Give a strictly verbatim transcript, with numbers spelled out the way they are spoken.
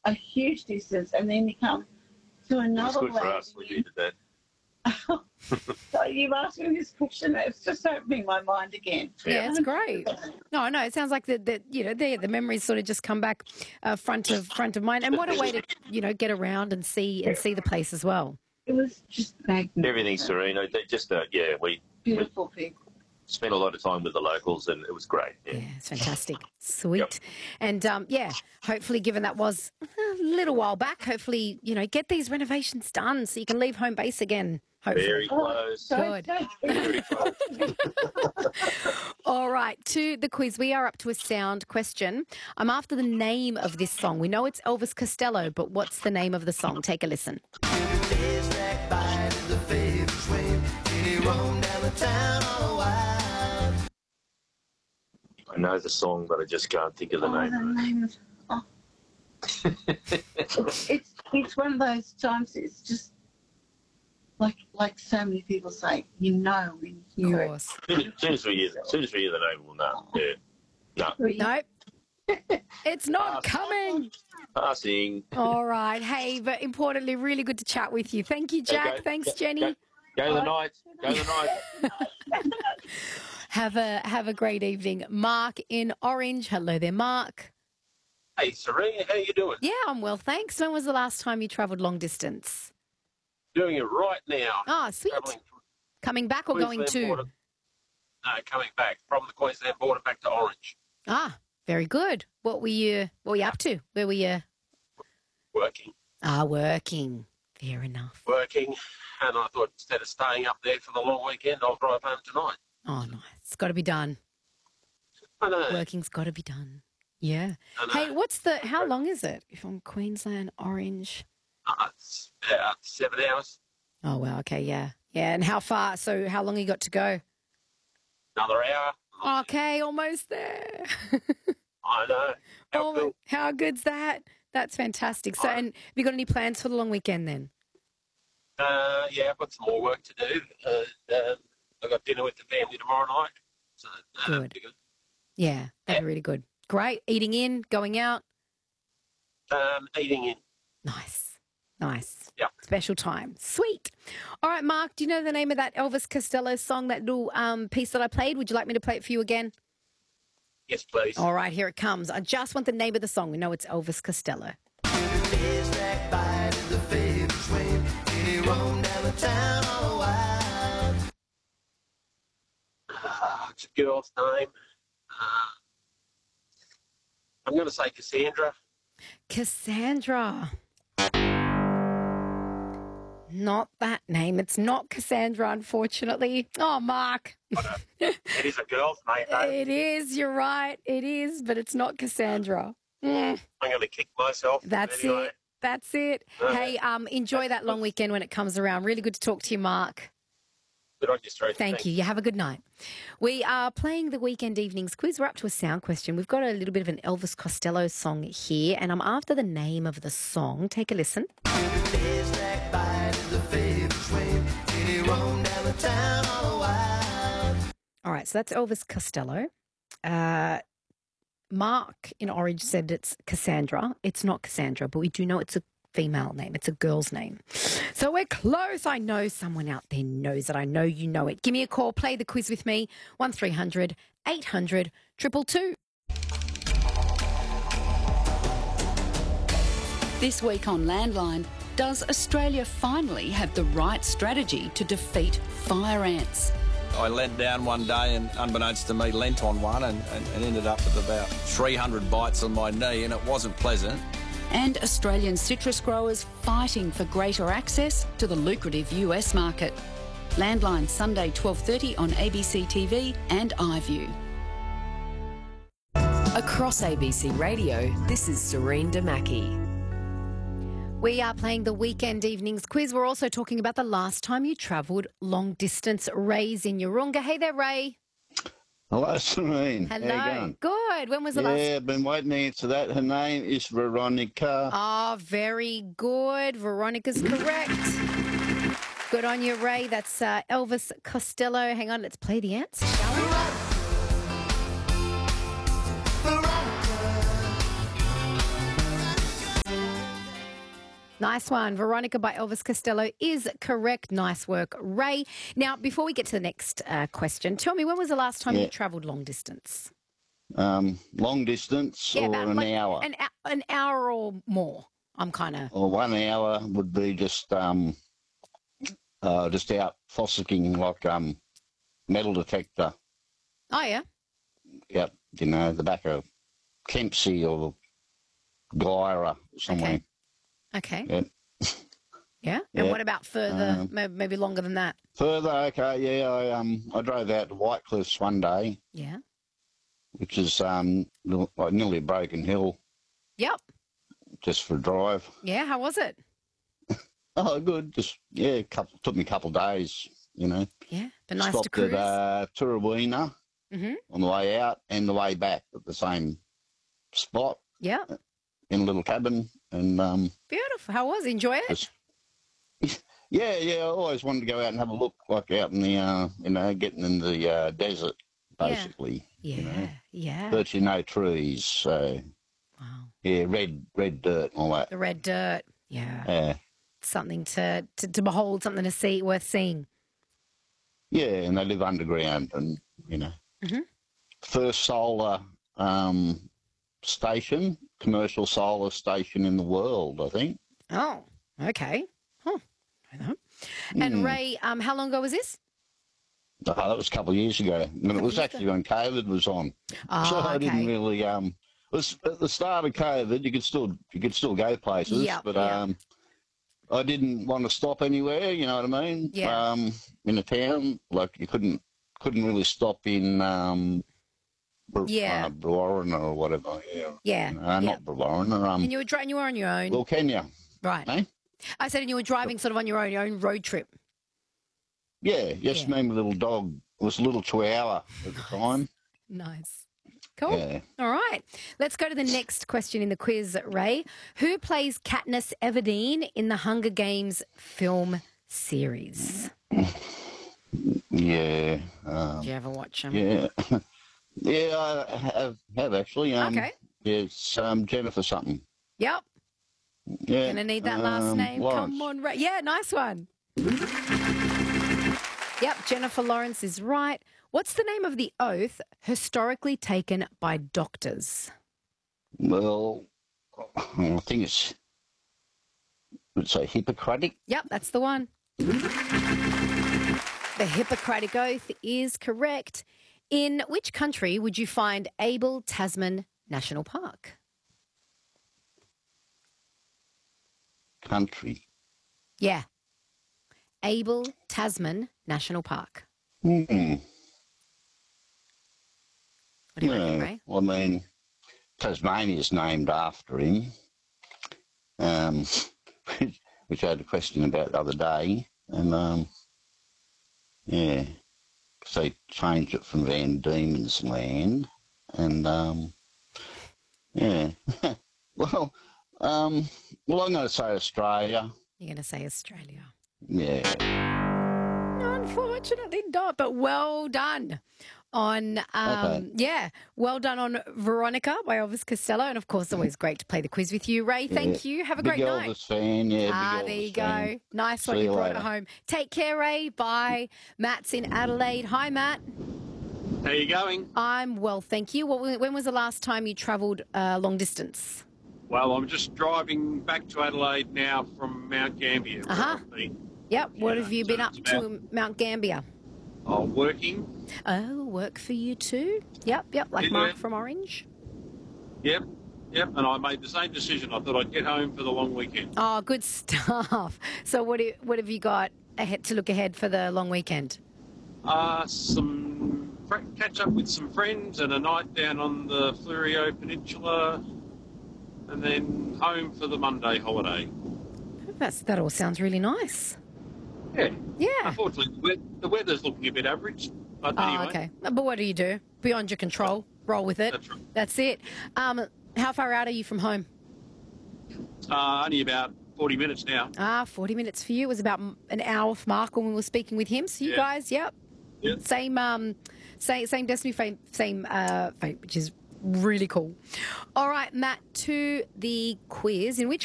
a huge distance, and then you come to It's another good for landing. us. We needed that. So you've asked me this question. It's just opening my mind again. Yeah, it's great. No, no, it sounds like that. That you know, the the memories sort of just come back uh, front of front of mind. And what a way to you know get around and see and see the place as well. It was just magnificent. Everything's serene. They just, uh, yeah, we, we Beautiful people. spent a lot of time with the locals, and it was great. Yeah. Yeah, it's fantastic. Sweet. Yep. And, um, yeah, hopefully, given that was a little while back, hopefully, you know, get these renovations done so you can leave home base again, hopefully. Very close. So Good. sad. Very close. All right, to the quiz. We are up to a sound question. I'm after the name of this song. We know it's Elvis Costello, but what's the name of the song? Take a listen. I know the song, but I just can't think of the Oh, name the of it. name of, oh. it's it's one of those times. It's just like like so many people say. You know when you Of hear it. course. As soon as, soon as we hear, as soon as we hear the name, we'll know. Yeah. No. Nope. It's not coming. Passing. All right. Hey, but importantly, really good to chat with you. Thank you, Jack. Okay. Thanks, Go- Jenny. Go, go the Knights. Go the Knights. Have a have a great evening. Mark in Orange. Hello there, Mark. Hey, Serena, how you doing? Yeah, I'm well, thanks. When was the last time you travelled long distance? Doing it right now. Ah, sweet. Travelling from Coming back or going Queensland to? border. No, coming back from the Queensland border back to Orange. Ah, very good. What were you What were you up to? Where were you? Working, Ah, working. Fair enough. working, and I thought instead of staying up there for the long weekend, I'll drive home tonight. Oh, nice. It's got to be done. I know. Working's got to be done. Yeah. I know. Hey, what's the? How long is it from Queensland, Orange? Uh, it's about seven hours. Oh wow. Okay. Yeah. Yeah. And how far? So how long you got to go? Another hour. Okay, almost there. I know. How oh, cool. how good's that? That's fantastic. So, I- and have you got any plans for the long weekend then? Uh, yeah, I've got some more work to do. Uh, um, I've got dinner with the family tomorrow night. So, uh, that'll Good. be good. Yeah, that'd be really good. Great. Eating in, going out. Um, eating in. Nice. Nice. Yeah. Special time. Sweet. All right, Mark, do you know the name of that Elvis Costello song, that little um, piece that I played? Would you like me to play it for you again? Yes, please. All right, here it comes. I just want the name of the song. We know it's Elvis Costello. Uh, it's a girl's name. Uh, I'm going to say Cassandra. Cassandra. Not that name. It's not Cassandra, unfortunately. Oh, Mark. It is a girl's name, though. It is. You're right. It is, but it's not Cassandra. Mm, I'm going to kick myself. that's anyway. it. That's it. Uh, Hey, um, enjoy that long weekend when it comes around. Really good to talk to you, Mark. Good on you, Teresa. Thank you. You have a good night. We are playing the Weekend Evenings quiz. We're up to a sound question. We've got a little bit of an Elvis Costello song here, and I'm after the name of the song. Take a listen. All right, so that's Elvis Costello. Uh, Mark in Orange said it's Cassandra. It's not Cassandra, but we do know it's a female name. It's a girl's name. So we're close. I know someone out there knows it. I know you know it. Give me a call. Play the quiz with me. one three hundred eight hundred two two two. This week on Landline, does Australia finally have the right strategy to defeat fire ants? I leant down one day and, unbeknownst to me, leant on one and, and, and ended up with about three hundred bites on my knee, and it wasn't pleasant. And Australian citrus growers fighting for greater access to the lucrative U S market. Landline Sunday twelve thirty on A B C T V and iView. Across A B C Radio, this is Serene Damaki. We are playing the Weekend Evenings quiz. We're also talking about the last time you travelled long distance. Ray's in Urunga. Hey there, Ray. Hello, Serene. Hello. How you going? Good. When was the Yeah, last? I've been waiting to answer that. Her name is Veronica. Oh, very good. Veronica's correct. Good on you, Ray. That's uh, Elvis Costello. Hang on, let's play the answer, shall we? Nice one. Veronica by Elvis Costello is correct. Nice work, Ray. Now, before we get to the next uh, question, tell me, when was the last time Yeah. you travelled long distance? Um, long distance or about, an like, hour? An, hou- an hour or more. I'm kind of... Or one hour would be just um, uh, just out fossicking like um, metal detector. Oh, yeah? Yep, you know, the back of Kempsey or Guyra somewhere. Okay. Okay. Yeah. Yeah? And Yeah. what about further, Um, may- maybe longer than that? Further, okay, yeah, I um I drove out to White Cliffs one day, Yeah. which is um nil- like nearly a broken hill, Yep. just for a drive. Yeah, how was it? Oh, good. Just yeah, couple took me a couple of days, you know. Yeah, but nice to Stopped cruise. at uh, Turrawina Mm-hmm. on the way out and the way back at the same spot Yeah, in a little cabin, and um beautiful. How was it? Enjoy it? just yeah, yeah. I always wanted to go out and have a look, like out in the uh, you know, getting in the uh, desert, Yeah. basically. Yeah, you know. yeah. Virtually no trees, so Wow. yeah, red red dirt and all that. The red dirt. Yeah, Yeah, something to, to, to behold, something to see, worth seeing. yeah, and they live underground, and you know, Mhm. first solar um, station, commercial solar station in the world, I think. Oh, okay. Huh. I know. And Hmm. Ray, um, how long ago was this? Oh, that was a couple of years ago, and it was years actually when COVID was on. Oh, so I didn't okay. really. Um, it was at the start of COVID. You could still you could still go places, Yeah, but yeah. um, I didn't want to stop anywhere. You know what I mean? Yeah. Um, in a town, like you couldn't couldn't really stop in um, Br- Yeah. uh, Brewarrina or whatever. Yeah. Yeah. Uh, yeah. Not Brewarrina. Um, And you were driving. You were on your own, well, Kenya. right? Eh? I said, and you were driving sort of on your own, your own road trip. Yeah, just Yeah. me and my little dog. It was a little chihuahua at the time. Nice. Cool. Yeah. All right. Let's go to the next question in the quiz, Ray. Who plays Katniss Everdeen in the Hunger Games film series? Yeah. Um, Did you ever watch them? Yeah. yeah, I have, have actually. Um, Okay. It's um, Jennifer something. Yep. Yeah. Gonna need that last um, name. Lawrence. Come on, Ray. Yeah, nice one. Yep, Jennifer Lawrence is right. What's the name of the oath historically taken by doctors? Well, I think it's, would say Hippocratic. Yep, that's the one. The Hippocratic Oath is correct. In which country would you find Abel Tasman National Park? Country. Yeah. Abel Tasman National Park. Hmm. What do you reckon, Yeah, Ray? well, I mean, Tasmania's named after him, um, which I had a question about the other day. And, um, yeah, 'cause they changed it from Van Diemen's Land. And, um, yeah. well, um, well, I'm going to say Australia. You're going to say Australia. Yeah. Unfortunately not, but well done on, um, Okay. yeah, well done on Veronica by Elvis Costello. And, of course, always great to play the quiz with you. Ray, thank you. Have a Big great Elvis night. fan, yeah. Ah, big there Elvis you go. fan. Nice one. See You you brought later. it home. Take care, Ray. Bye. Matt's in Adelaide. Hi, Matt. How you going? I'm well, thank you. What, when was the last time you travelled uh, long distance? Well, I'm just driving back to Adelaide now from Mount Gambier. where Uh-huh. I've been, Yep. What Yeah, have you so been up it's to in Mount Gambier? uh, working. Oh, work for you too? Yep, yep, like Yeah. Mark from Orange. Yep, yep. And I made the same decision. I thought I'd get home for the long weekend. Oh, good stuff. So what do, what have you got ahead to look ahead for the long weekend? Uh, some fr- catch up with some friends and a night down on the Fleurieu Peninsula, and then home for the Monday holiday. That's, that all sounds really nice. Yeah. Yeah. Unfortunately, the we- the weather's looking a bit average. But Oh, anyway, okay. But what do you do? Beyond your control. Roll with it. That's right. That's it. Um, how far out are you from home? uh, only about forty minutes now. Ah, forty minutes for you. It was about m- an hour for Mark when we were speaking with him. So you Yeah. guys, yep. Yep. Same, um, same, same destiny, fame, same uh, fate, which is really cool. All right, Matt, to the quiz. In which